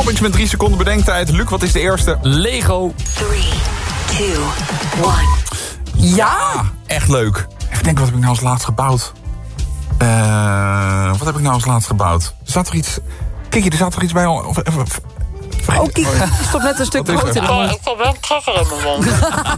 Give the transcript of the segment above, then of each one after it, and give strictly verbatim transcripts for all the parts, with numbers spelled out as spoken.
Topics met drie seconden bedenktijd. Luc, wat is de eerste? Lego. drie, twee, één. Ja, echt leuk. Even denken, wat heb ik nou als laatst gebouwd? Uh, wat heb ik nou als laatst gebouwd? Er zat er iets... Kijk, er zat er iets bij... Of, of, of, Oh, kijk, er stond net een stuk brood in de mond. Ik heb wel een treffer in mijn mond.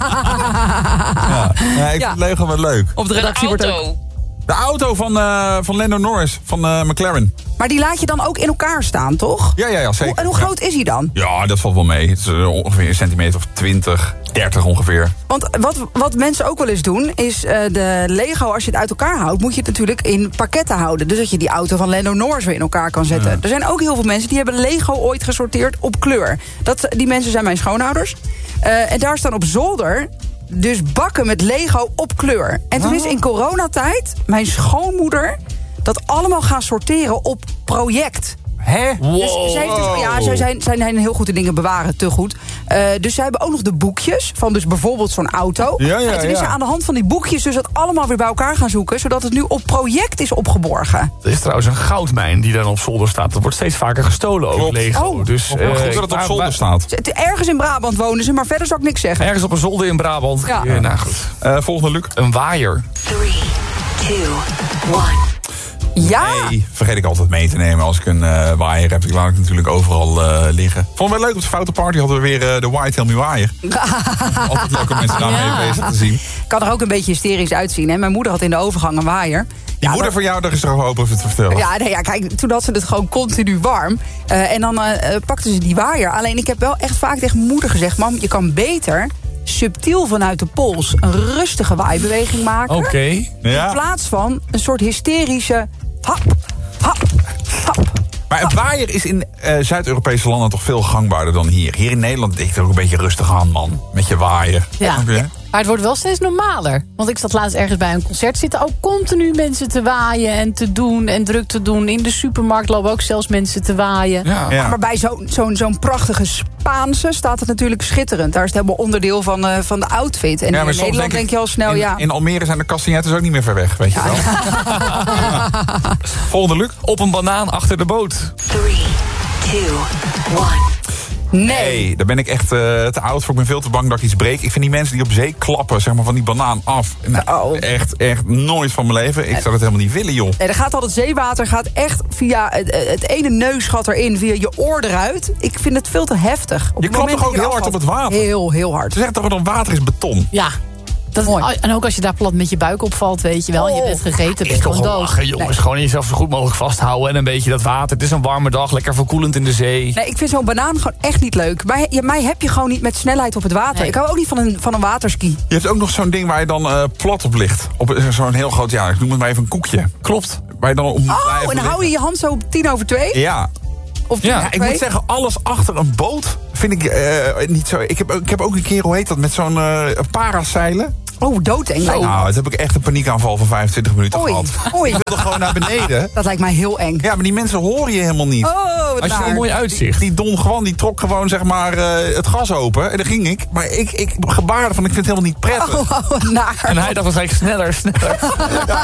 ja, ja, ik Ja. vind Lego wel leuk. Op de redactie wordt ook... De auto van, uh, van Lando Norris, van uh, McLaren. Maar die laat je dan ook in elkaar staan, toch? Ja, ja, ja, zeker. Hoe, en hoe groot ja. is hij dan? Ja, dat valt wel mee. Het is uh, ongeveer een centimeter of twintig, dertig ongeveer. Want wat, wat mensen ook wel eens doen, is uh, de Lego, als je het uit elkaar houdt, moet je het natuurlijk in pakketten houden. Dus dat je die auto van Lando Norris weer in elkaar kan zetten. Ja. Er zijn ook heel veel mensen die hebben Lego ooit gesorteerd op kleur. Dat, die mensen zijn mijn schoonouders. Uh, en daar staan op zolder dus bakken met Lego op kleur. En toen is in coronatijd mijn schoonmoeder dat allemaal gaan sorteren op project. Hè? Wow. Dus zij heeft dus, ja, zij zijn, zij zijn heel goed in dingen bewaren, te goed. Uh, dus zij hebben ook nog de boekjes van dus bijvoorbeeld zo'n auto. Ja, ja, en toen is ja. ze aan de hand van die boekjes dus dat allemaal weer bij elkaar gaan zoeken, zodat het nu op project is opgeborgen. Er is trouwens een goudmijn die dan op zolder staat. Dat wordt steeds vaker gestolen, ook Lego. Oh. Dus, uh, goed uh, dat het op zolder waar, staat. Ergens in Brabant wonen ze, maar verder zou ik niks zeggen. Ergens op een zolder in Brabant. Ja. Ja, nou goed. Uh, volgende, Luc. Een waaier. drie, twee, één. Ja! Nee, vergeet ik altijd mee te nemen. Als ik een uh, waaier heb, ik laat ik natuurlijk overal uh, liggen. Vond het wel leuk, op de foute party hadden we weer uh, de Why Tell Me Waaier. Altijd leuk om mensen daarmee ja. bezig te zien. Kan er ook een beetje hysterisch uitzien, hè? Mijn moeder had in de overgang een waaier. Die ja, moeder dat... van jou, daar is er ook open over te vertellen. Ja, nee, ja, kijk, toen had ze het gewoon continu warm. Uh, en dan uh, pakte ze die waaier. Alleen ik heb wel echt vaak tegen mijn moeder gezegd, mam, je kan beter subtiel vanuit de pols een rustige waaibeweging maken. Oké. Okay. Ja. In plaats van een soort hysterische hap, hap, hap. Maar een waaier is in uh, Zuid-Europese landen toch veel gangbaarder dan hier. Hier in Nederland denk ik er ook een beetje rustig aan, man. Met je waaier. Ja. ja. Maar het wordt wel steeds normaler. Want ik zat laatst ergens bij een concert. Zitten ook continu mensen te waaien en te doen en druk te doen. In de supermarkt lopen ook zelfs mensen te waaien. Ja. Ja. Maar bij zo'n zo'n zo'n prachtige Spaanse staat het natuurlijk schitterend. Daar is het helemaal onderdeel van, uh, van de outfit. En ja, in Nederland denk, denk je al snel, in, ja... In Almere zijn de castagnettes ook niet meer ver weg, weet je wel. Ja. Ja. Volgende, Luc. Op een banaan achter de boot. drie, twee, één. Nee. nee, daar ben ik echt uh, te oud voor. Ik ben veel te bang dat ik iets breek. Ik vind die mensen die op zee klappen, zeg maar, van die banaan af. Nou, oh. Echt, echt nooit van mijn leven. Ik zou dat helemaal niet willen, joh. Nee, er gaat al het zeewater gaat echt via het, het ene neusgat erin, via je oor eruit. Ik vind het veel te heftig. Op je klapt toch ook heel hard op het water? Heel, heel hard. Ze zeggen toch dat water is beton? Ja. Dat, en ook als je daar plat met je buik opvalt, weet je wel. Oh, je bent gegeten, ben je gewoon dood. Lachen, jongens, nee. Gewoon jezelf zo goed mogelijk vasthouden. En een beetje dat water. Het is een warme dag, lekker verkoelend in de zee. Nee, ik vind zo'n banaan gewoon echt niet leuk. Mij, ja, mij heb je gewoon niet met snelheid op het water. Nee. Ik hou ook niet van een, van een waterski. Je hebt ook nog zo'n ding waar je dan uh, plat op ligt. Op zo'n heel groot, ja, ik noem het maar even een koekje. Klopt. Waar je dan op moet oh, blijven en dan liggen. hou je je hand zo op tien over twee? Ja. Of ja, ja ik moet zeggen, alles achter een boot vind ik uh, niet zo... Ik heb, ik heb ook een keer, hoe heet dat, met zo'n uh, paraseilen. Oh, doodeng. Nou, nou, dat heb ik echt een paniekaanval van vijfentwintig minuten Oei. gehad. Oei. Ik wilde gewoon naar beneden. Dat lijkt mij heel eng. Ja, maar die mensen horen je helemaal niet. Oh, wat als je een mooi uitzicht. Die Don gewoon, die trok gewoon zeg maar uh, het gas open. En daar ging ik. Maar ik, ik gebaarde van, ik vind het helemaal niet prettig. Oh, oh, naar. En hij dacht waarschijnlijk sneller, sneller. Ja,